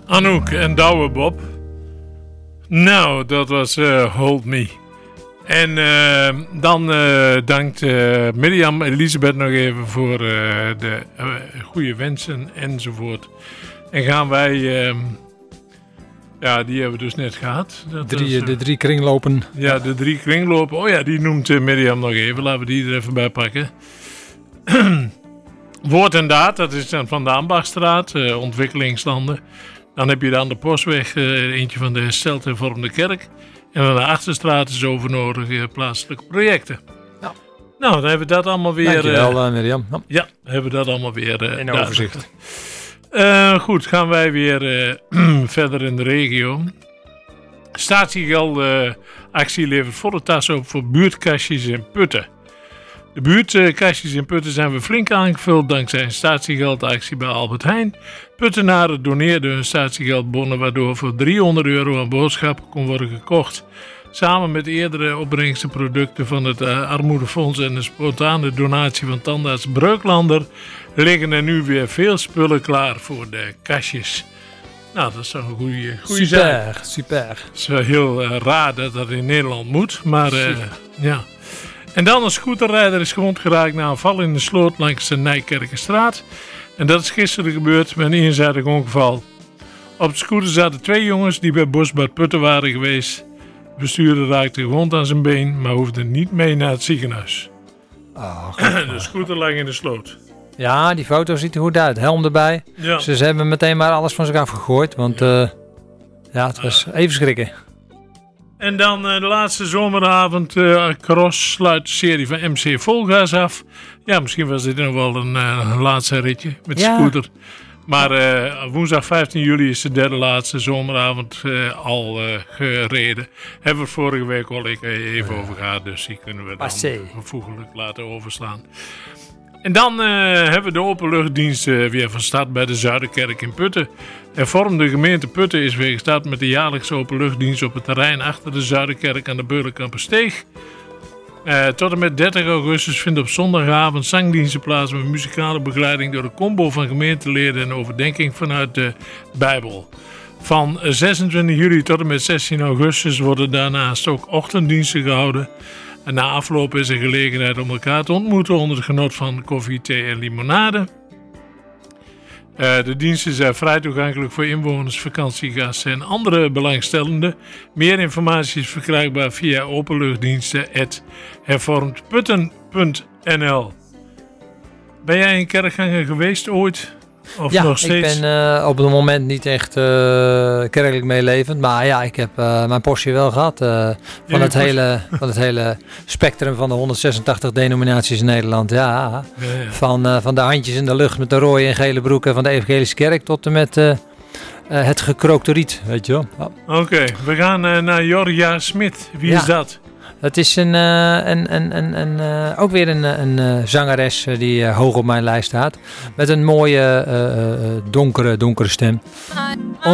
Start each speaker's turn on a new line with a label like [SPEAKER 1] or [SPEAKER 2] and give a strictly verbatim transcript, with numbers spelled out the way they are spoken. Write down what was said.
[SPEAKER 1] Anouk en Douwe Bob. Nou, dat was uh, Hold Me. En uh, dan uh, dankt uh, Mirjam Elisabeth nog even voor uh, de uh, goede wensen enzovoort. En gaan wij... Uh, ja, die hebben we dus net gehad. Dat
[SPEAKER 2] drie,
[SPEAKER 1] was, uh,
[SPEAKER 2] de drie kringlopen.
[SPEAKER 1] Ja, de drie kringlopen. Oh ja, die noemt uh, Mirjam nog even. Laten we die er even bij pakken. Woord en Daad, dat is dan van de Ambachstraat, uh, ontwikkelingslanden. Dan heb je dan de Postweg, uh, eentje van de hersteld hervormde kerk. En dan de Achterstraat is overnodige plaatselijke projecten. Ja. Nou, dan hebben we dat allemaal weer...
[SPEAKER 2] Dankjewel, uh, Mirjam. Ja.
[SPEAKER 1] ja, dan hebben we dat allemaal weer... Uh,
[SPEAKER 2] in overzicht.
[SPEAKER 1] Uh, goed, gaan wij weer uh, verder in de regio. Statiegeld uh, actie levert volle tas op voor buurtkastjes in Putten. De buurtkastjes in Putten zijn weer flink aangevuld dankzij een statiegeldactie bij Albert Heijn. Puttenaren doneerden hun statiegeldbonnen waardoor voor driehonderd euro aan boodschappen kon worden gekocht. Samen met eerdere opbrengstenproducten van het uh, Armoedefonds en de spontane donatie van tandarts Breuklander liggen er nu weer veel spullen klaar voor de kastjes. Nou, dat is toch een goede, goede zaak.
[SPEAKER 2] Super, super.
[SPEAKER 1] Het is wel heel uh, raar dat dat in Nederland moet, maar uh, ja. En dan een scooterrijder is gewond geraakt na een val in de sloot langs de Nijkerkenstraat. En dat is gisteren gebeurd met een eenzijdig ongeval. Op de scooter zaten twee jongens die bij Bosbad Putten waren geweest. De bestuurder raakte gewond aan zijn been, maar hoefde niet mee naar het ziekenhuis.
[SPEAKER 2] Oh,
[SPEAKER 1] de scooter lag in de sloot.
[SPEAKER 2] Ja, die foto ziet er goed uit. Helm erbij. Ja. Ze, ze hebben meteen maar alles van zich afgegooid, want ja, uh, ja het was even schrikken.
[SPEAKER 1] En dan uh, de laatste zomeravond, uh, Cross sluit de serie van M C Volgas af. Ja, misschien was dit nog wel een, uh, een laatste ritje met de ja. scooter. Maar uh, woensdag vijftien juli is de derde laatste zomeravond uh, al uh, gereden. Hebben we vorige week al even uh, over gehad, dus die kunnen we dan gevoeglijk laten overslaan. En dan uh, hebben we de openluchtdienst uh, weer van start bij de Zuiderkerk in Putten. Hervormde gemeente Putten is weer gestart met de jaarlijkse openluchtdienst op het terrein achter de Zuiderkerk aan de Beulenkampersteeg. Uh, tot en met dertig augustus vindt op zondagavond zangdiensten plaats met muzikale begeleiding door de combo van gemeenteleden en overdenking vanuit de Bijbel. Van zesentwintig juli tot en met zestien augustus worden daarnaast ook ochtenddiensten gehouden. En na afloop is er gelegenheid om elkaar te ontmoeten onder het genot van koffie, thee en limonade. Uh, de diensten zijn vrij toegankelijk voor inwoners, vakantiegasten en andere belangstellenden. Meer informatie is verkrijgbaar via openluchtdiensten punt hervormdputten punt n l. Ben jij een kerkganger geweest ooit? Of
[SPEAKER 2] ja,
[SPEAKER 1] nog steeds?
[SPEAKER 2] Ik ben uh, op het moment niet echt uh, kerkelijk meelevend. Maar ja, ik heb uh, mijn portie wel gehad. Uh, van, het hele, van het hele spectrum van de honderdzesentachtig denominaties in Nederland. Ja, ja, ja. Van, uh, van de handjes in de lucht met de rode en gele broeken van de Evangelische Kerk tot en met uh, uh, het gekrookte riet. Weet je wel. Ja.
[SPEAKER 1] Oké, okay, we gaan uh, naar Jorja Smit. Wie ja. is dat?
[SPEAKER 2] Het is een, uh, een, een, een, een, uh, ook weer een, een uh, zangeres uh, die uh, hoog op mijn lijst staat. Met een mooie, uh, uh, donkere, donkere stem.